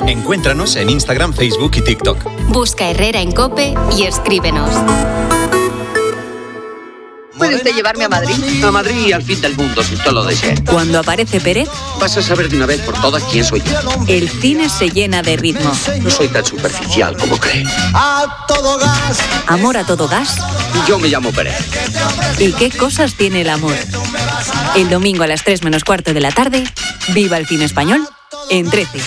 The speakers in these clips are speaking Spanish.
Encuéntranos en Instagram, Facebook y TikTok. Busca Herrera en COPE y escríbenos. ¿Puede usted llevarme a Madrid? A Madrid y al fin del mundo, si usted lo desea. Cuando aparece Pérez, Vas a saber de una vez por todas quién soy yo. el cine se llena de ritmo. No soy tan superficial como cree. Amor a todo gas. Yo me llamo Pérez. ¿Y qué cosas tiene el amor? El domingo a las 3 menos cuarto de la tarde, viva el cine español en 13.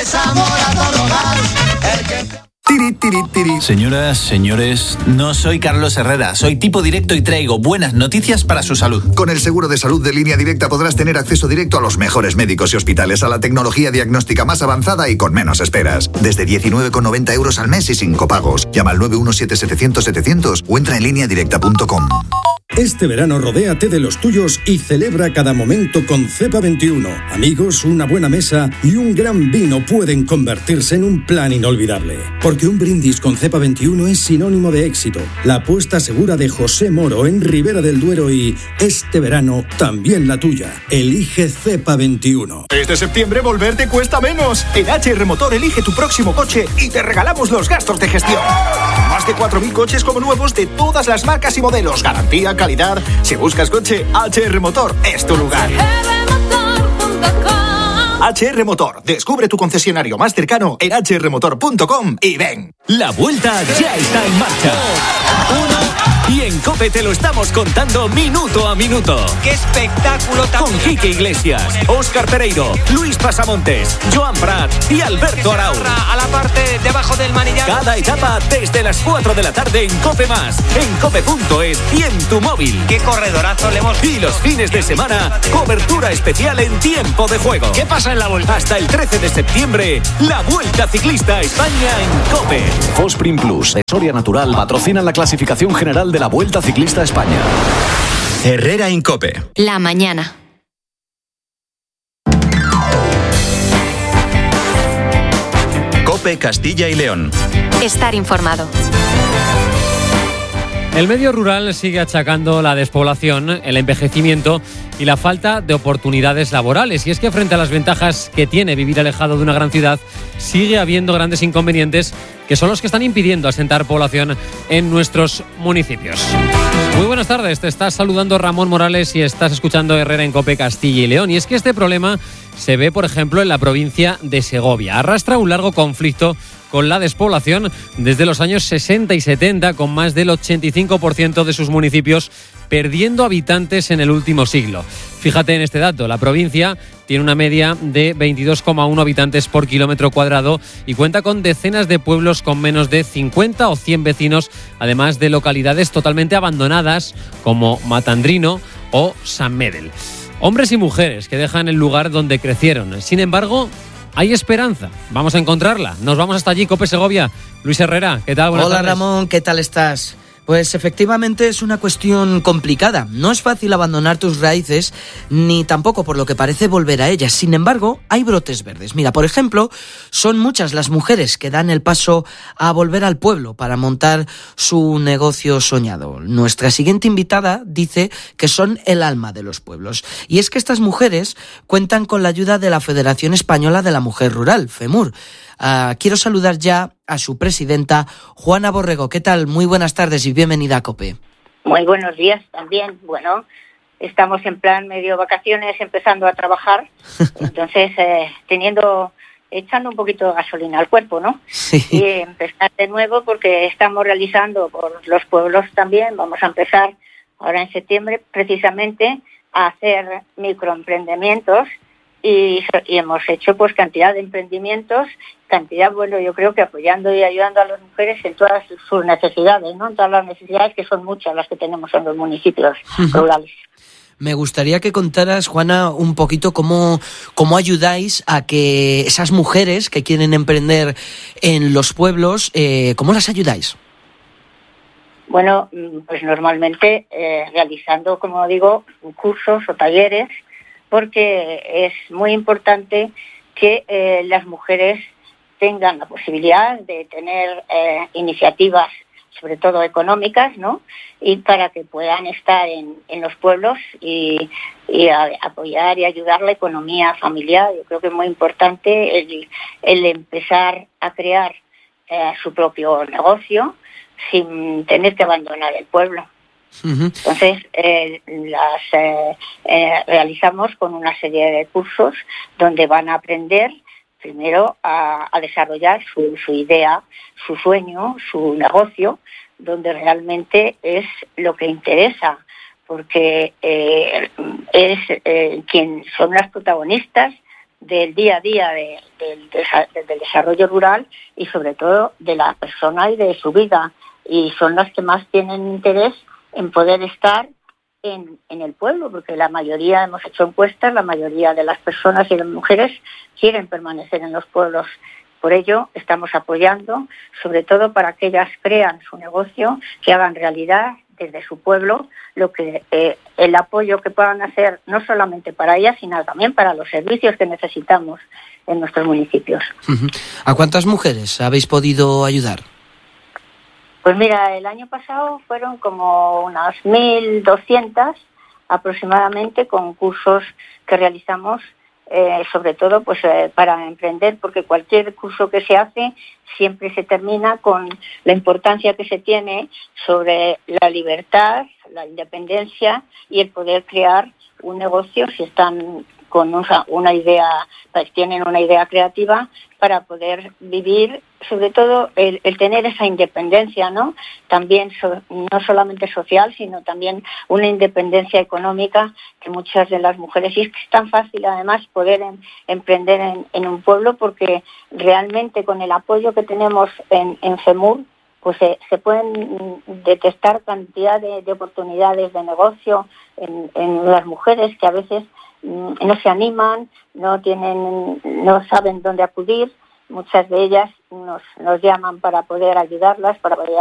Señoras, señores, no soy Carlos Herrera, soy tipo directo y traigo buenas noticias para su salud. Con el seguro de salud de Línea Directa podrás tener acceso directo a los mejores médicos y hospitales, a la tecnología diagnóstica más avanzada y con menos esperas. Desde 19,90 euros al mes y sin copagos. Llama al 917-700-700 o entra en lineadirecta.com. Este verano rodéate de los tuyos y celebra cada momento con Cepa 21. Amigos, una buena mesa y un gran vino pueden convertirse en un plan inolvidable. Porque un brindis con Cepa 21 es sinónimo de éxito. La apuesta segura de José Moro en Ribera del Duero y este verano también la tuya. Elige Cepa 21. Este septiembre volver te cuesta menos. En HR Motor elige tu próximo coche y te regalamos los gastos de gestión. Más de 4.000 coches como nuevos de todas las marcas y modelos. Garantía, calidad. Si buscas coche, HR Motor es tu lugar. HR Motor. Descubre tu concesionario más cercano en hrmotor.com y ven. La vuelta ya está en marcha. Y en COPE te lo estamos contando minuto a minuto. ¡Qué espectáculo tan... Con Quique Iglesias, Óscar Pereiro, Luis Pasamontes, Joan Prat y Alberto Arau. A la parte debajo del manillar. Cada etapa desde las 4 de la tarde en COPE+, en cope.es y en tu móvil. ¡Qué corredorazo le hemos... Y los fines de semana, cobertura especial en tiempo de juego. ¿Qué pasa en la vuelta? Hasta el 13 de septiembre, la Vuelta Ciclista a España en COPE. Fosprin Plus, Soria Natural, patrocinan la clasificación general de la Vuelta Ciclista a España. Herrera en COPE. La mañana. COPE Castilla y León. Estar informado. El medio rural sigue achacando la despoblación, el envejecimiento y la falta de oportunidades laborales. Y es que frente a las ventajas que tiene vivir alejado de una gran ciudad, sigue habiendo grandes inconvenientes que son los que están impidiendo asentar población en nuestros municipios. Muy buenas tardes, te estás saludando Ramón Morales y estás escuchando Herrera en COPE Castilla y León. Y es que este problema se ve, por ejemplo, en la provincia de Segovia. Arrastra un largo conflicto con la despoblación desde los años 60 y 70, con más del 85% de sus municipios perdiendo habitantes en el último siglo. Fíjate en este dato, la provincia tiene una media de 22,1 habitantes por kilómetro cuadrado y cuenta con decenas de pueblos con menos de 50 o 100 vecinos, además de localidades totalmente abandonadas como Matandrino o San Medel. Hombres y mujeres que dejan el lugar donde crecieron. Sin embargo, hay esperanza. Vamos a encontrarla. Nos vamos hasta allí, COPE Segovia. Luis Herrera, ¿qué tal? Buenas Hola tardes. Ramón, ¿qué tal estás? Pues efectivamente es una cuestión complicada. No es fácil abandonar tus raíces, ni tampoco por lo que parece volver a ellas. Sin embargo, hay brotes verdes. Mira, por ejemplo, son muchas las mujeres que dan el paso a volver al pueblo para montar su negocio soñado. Nuestra siguiente invitada dice que son el alma de los pueblos. Y es que estas mujeres cuentan con la ayuda de la Federación Española de la Mujer Rural, FEMUR. Quiero saludar ya a su presidenta, Juana Borrego. ¿Qué tal? Muy buenas tardes y bienvenida a COPE. Muy buenos días también. Bueno, estamos en plan medio vacaciones, empezando a trabajar, entonces echando un poco de gasolina al cuerpo, ¿no? Sí. Y empezar de nuevo porque estamos realizando por los pueblos también, vamos a empezar ahora en septiembre precisamente a hacer microemprendimientos y hemos hecho pues cantidad de emprendimientos, yo creo que apoyando y ayudando a las mujeres en todas sus necesidades, ¿no? En todas las necesidades que son muchas las que tenemos en los municipios rurales. Me gustaría que contaras, Juana, un poquito cómo ayudáis a que esas mujeres que quieren emprender en los pueblos, ¿cómo las ayudáis? Bueno, pues normalmente realizando, como digo, cursos o talleres, porque es muy importante que las mujeres tengan la posibilidad de tener iniciativas sobre todo económicas, ¿no? Y para que puedan estar en los pueblos y apoyar y ayudar la economía familiar. Yo creo que es muy importante el empezar a crear su propio negocio sin tener que abandonar el pueblo. Entonces, realizamos con una serie de cursos donde van a aprender primero a desarrollar su idea, su sueño, su negocio, donde realmente es lo que interesa, porque es quien son las protagonistas del día a día del desarrollo rural y sobre todo de la persona y de su vida, y son las que más tienen interés en poder estar en el pueblo, porque la mayoría, hemos hecho encuestas, la mayoría de las personas y las mujeres quieren permanecer en los pueblos. Por ello, estamos apoyando, sobre todo para que ellas crean su negocio, que hagan realidad desde su pueblo lo que el apoyo que puedan hacer, no solamente para ellas, sino también para los servicios que necesitamos en nuestros municipios. ¿A cuántas mujeres habéis podido ayudar? Pues mira, el año pasado fueron como unas 1.200 aproximadamente, con cursos que realizamos, sobre todo pues para emprender, porque cualquier curso que se hace siempre se termina con la importancia que se tiene sobre la libertad, la independencia y el poder crear un negocio si están con una idea, pues tienen una idea creativa para poder vivir, sobre todo el tener esa independencia, ¿no? También no solamente social, sino también una independencia económica que muchas de las mujeres, y es que es tan fácil además poder emprender en un pueblo, porque realmente con el apoyo que tenemos en FEMUR, pues se pueden detectar cantidad de oportunidades de negocio en las mujeres que a veces no se animan, no saben dónde acudir. Muchas de ellas nos llaman para poder ayudarlas, para poder